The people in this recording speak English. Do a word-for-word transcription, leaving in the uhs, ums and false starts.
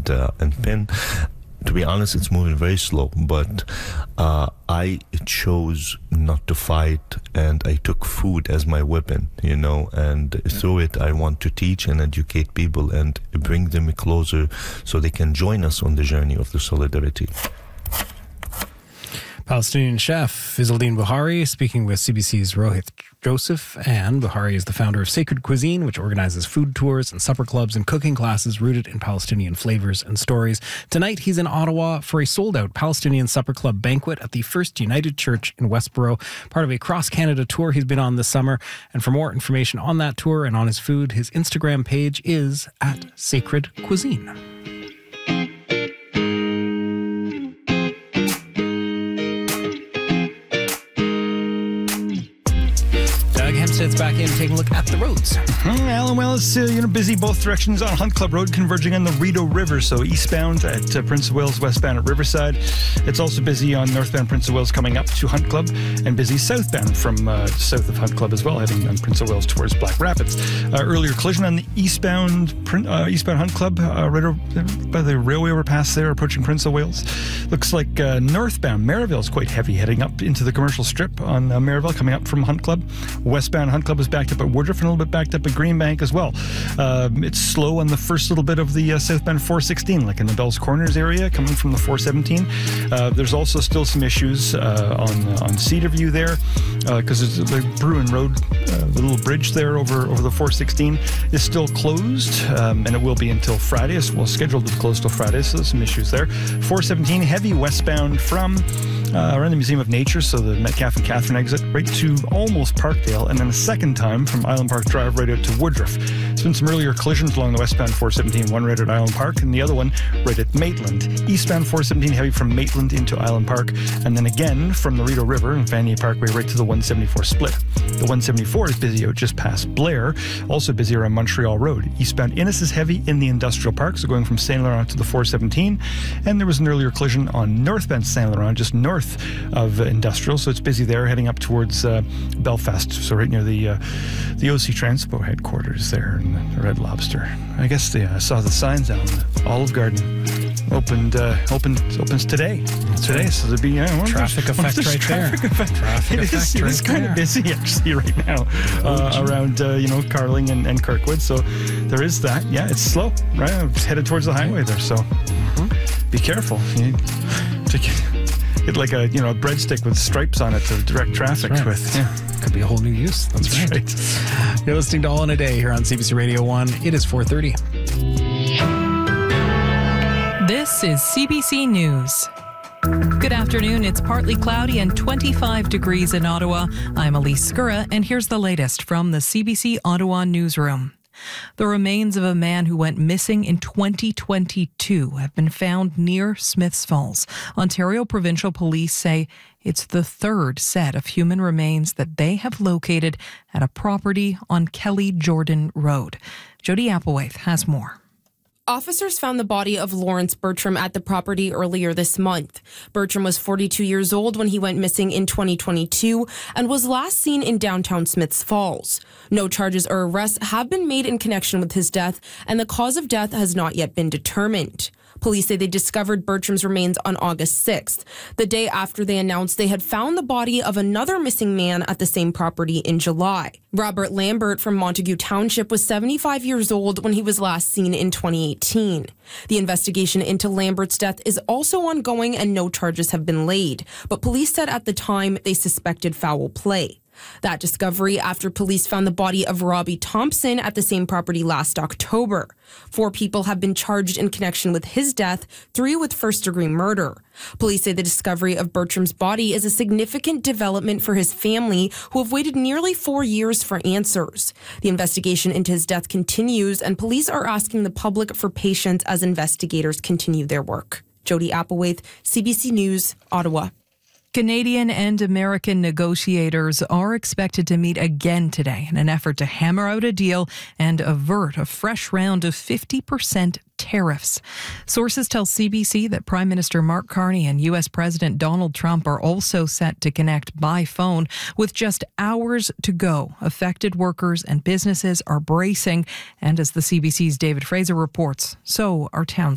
and uh, and Pin. To be honest, it's moving very slow, but uh, I chose not to fight, and I took food as my weapon, you know, and through it I want to teach and educate people and bring them closer so they can join us on the journey of the solidarity. Palestinian chef Izzeldin Buhari speaking with C B C's Rohit Joseph. And Buhari is the founder of Sacred Cuisine, which organizes food tours and supper clubs and cooking classes rooted in Palestinian flavors and stories. Tonight, he's in Ottawa for a sold-out Palestinian supper club banquet at the First United Church in Westboro, part of a cross-Canada tour he's been on this summer. And for more information on that tour and on his food, his Instagram page is at Sacred Cuisine. Hempstead's back in, taking a look at the roads. Mm-hmm. Alan, well, it's uh, you know, busy both directions on Hunt Club Road, converging on the Rideau River. So eastbound at uh, Prince of Wales, westbound at Riverside. It's also busy on northbound Prince of Wales coming up to Hunt Club, and busy southbound from uh, south of Hunt Club as well, heading on Prince of Wales towards Black Rapids. Uh, earlier collision on the eastbound uh, eastbound Hunt Club, uh, right over, by the railway overpass there, approaching Prince of Wales. Looks like uh, northbound Maryville is quite heavy, heading up into the commercial strip on uh, Maryville, coming up from Hunt Club. Westbound Hunt Club is backed up at Woodruff and a little bit backed up at Greenbank as well. Uh, it's slow on the first little bit of the uh, southbound four sixteen, like in the Bell's Corners area, coming from the four seventeen. Uh, there's also still some issues uh, on on Cedarview there, because uh, the Bruin Road, uh, the little bridge there over, over the four sixteen is still closed, um, and it will be until Friday. Well, scheduled to close till Friday, so there's some issues there. four seventeen, heavy westbound from Uh, around the Museum of Nature, so the Metcalfe and Catherine exit, right to almost Parkdale, and then a second time from Island Park Drive right out to Woodruff. There's been some earlier collisions along the westbound four seventeen, one right at Island Park, and the other one right at Maitland. Eastbound four seventeen heavy from Maitland into Island Park, and then again from the Rideau River and Vanier Parkway right to the one seventy-four split. The one seventy-four is busy out just past Blair, also busy around Montreal Road. Eastbound Innis is heavy in the Industrial Park, so going from Saint Laurent to the four seventeen, and there was an earlier collision on northbound Saint Laurent, just north of uh, Industrial, so it's busy there, heading up towards uh, Belfast, so right near the uh, the O C Transpo headquarters there in the Red Lobster. I guess they uh, saw the signs out in the Olive Garden. Opened, uh, opened, opens today. That's today, right. so there'll be uh, traffic effect right traffic there. Effect. Traffic it effect is, it right is kind there. of busy actually right now uh, around uh, you know Carling and, and Kirkwood. So there is that. Yeah, it's slow. Right, I'm just headed towards the highway there. So mm-hmm. be careful. You take it. Get like a you know a breadstick with stripes on it to direct traffic right. with. Yeah. Could be a whole new use. That's, That's right. right. You're listening to All in a Day here on C B C Radio one. It is four thirty. This is C B C News. Good afternoon. It's partly cloudy and twenty-five degrees in Ottawa. I'm Elise Skura, and here's the latest from the C B C Ottawa newsroom. The remains of a man who went missing in twenty twenty-two have been found near Smiths Falls. Ontario Provincial Police say it's the third set of human remains that they have located at a property on Kelly Jordan Road. Jody Applewhite has more. Officers found the body of Lawrence Bertram at the property earlier this month. Bertram was forty-two years old when he went missing in twenty twenty-two and was last seen in downtown Smiths Falls. No charges or arrests have been made in connection with his death, and the cause of death has not yet been determined. Police say they discovered Bertram's remains on August sixth, the day after they announced they had found the body of another missing man at the same property in July. Robert Lambert from Montague Township was seventy-five years old when he was last seen in twenty eighteen. The investigation into Lambert's death is also ongoing and no charges have been laid, but police said at the time they suspected foul play. That discovery after police found the body of Robbie Thompson at the same property last October. Four people have been charged in connection with his death, three with first-degree murder. Police say the discovery of Bertram's body is a significant development for his family, who have waited nearly four years for answers. The investigation into his death continues, and police are asking the public for patience as investigators continue their work. Jody Applewhite, C B C News, Ottawa. Canadian and American negotiators are expected to meet again today in an effort to hammer out a deal and avert a fresh round of fifty percent tariffs. Sources tell C B C that Prime Minister Mark Carney and U S President Donald Trump are also set to connect by phone. With just hours to go, affected workers and businesses are bracing, and as the C B C's David Fraser reports, so are towns